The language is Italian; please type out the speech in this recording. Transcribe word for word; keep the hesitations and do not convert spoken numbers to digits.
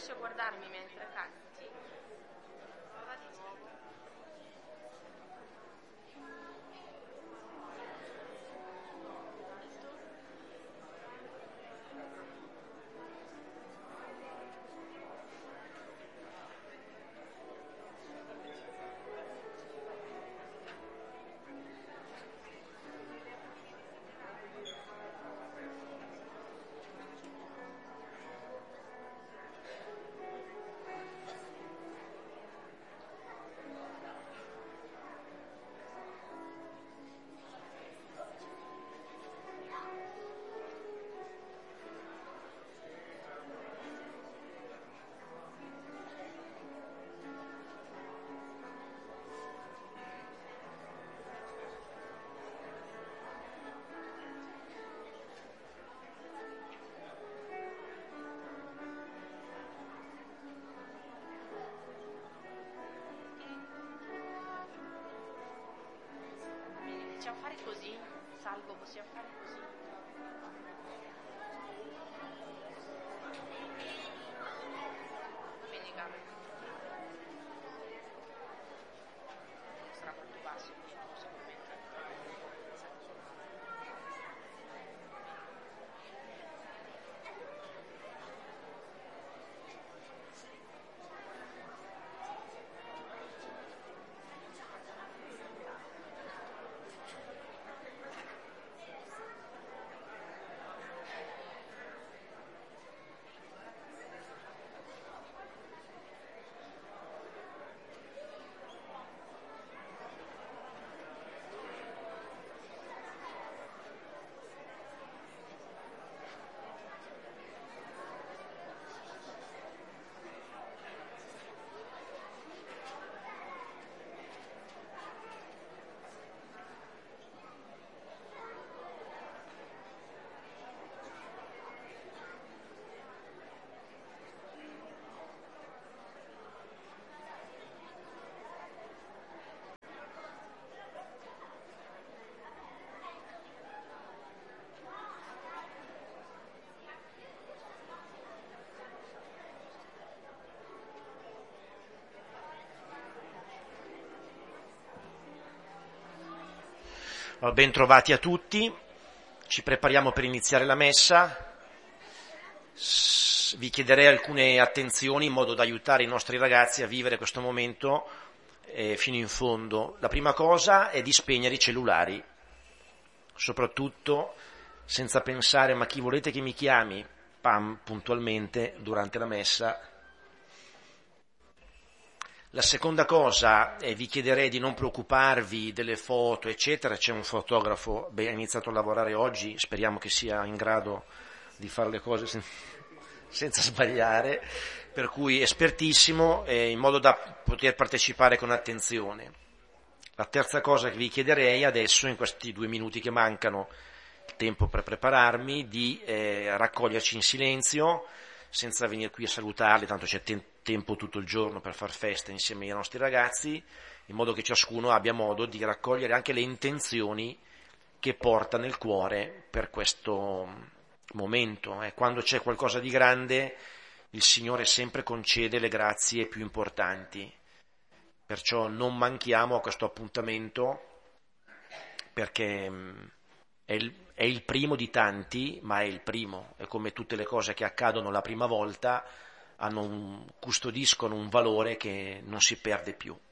riesci a guardarmi mentre canti? Prova di nuovo. Possiamo fare così? Salvo, possiamo fare così? Quindi Gabriele non sarà molto basso, sicuramente. Ben trovati a tutti, ci prepariamo per iniziare la messa. Vi chiederei alcune attenzioni in modo da aiutare i nostri ragazzi a vivere questo momento eh, fino in fondo. La prima cosa è di spegnere i cellulari, soprattutto senza pensare ma chi volete che mi chiami, pam, puntualmente durante la messa. La seconda cosa, eh, vi chiederei di non preoccuparvi delle foto, eccetera. C'è un fotografo, beh, ha iniziato a lavorare oggi, speriamo che sia in grado di fare le cose sen- senza sbagliare, per cui espertissimo, eh, in modo da poter partecipare con attenzione. La terza cosa che vi chiederei adesso, in questi due minuti che mancano, il tempo per prepararmi, di eh, raccoglierci in silenzio, senza venire qui a salutarli, tanto c'è te- tempo tutto il giorno per far festa insieme ai nostri ragazzi, in modo che ciascuno abbia modo di raccogliere anche le intenzioni che porta nel cuore per questo momento. Eh. Quando c'è qualcosa di grande, il Signore sempre concede le grazie più importanti, perciò non manchiamo a questo appuntamento, perché è il, è il primo di tanti, ma è il primo, e come tutte le cose che accadono la prima volta hanno un, custodiscono un valore che non si perde più.